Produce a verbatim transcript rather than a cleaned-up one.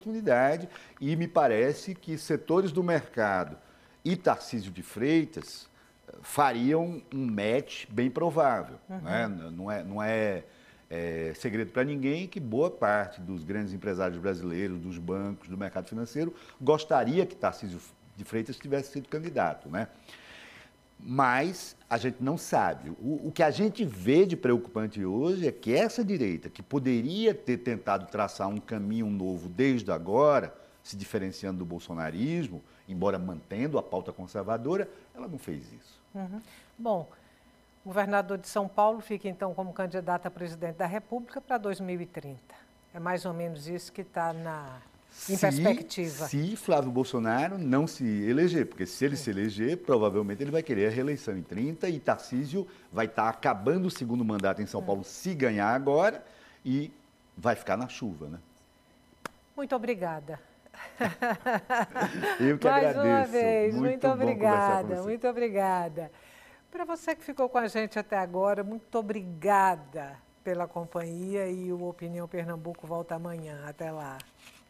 oportunidade e me parece que setores do mercado e Tarcísio de Freitas fariam um match bem provável. Uhum. Né? Não é, não é, é segredo para ninguém que boa parte dos grandes empresários brasileiros, dos bancos, do mercado financeiro, gostaria que Tarcísio de Freitas tivesse sido candidato, né? Mas a gente não sabe. O, o que a gente vê de preocupante hoje é que essa direita, que poderia ter tentado traçar um caminho novo desde agora, se diferenciando do bolsonarismo, embora mantendo a pauta conservadora, ela não fez isso. Uhum. Bom, o governador de São Paulo fica então como candidato a presidente da República para dois mil e trinta. É mais ou menos isso que está na... em se, perspectiva. Se Flávio Bolsonaro não se eleger, porque se ele se eleger, provavelmente ele vai querer a reeleição em trinta e Tarcísio vai estar acabando o segundo mandato em São Paulo, se ganhar agora, e vai ficar na chuva, né? Muito obrigada. Eu que Mais agradeço. uma vez, muito, muito bom conversar com obrigada, você. muito obrigada. Para você que ficou com a gente até agora, muito obrigada pela companhia e o Opinião Pernambuco volta amanhã. Até lá.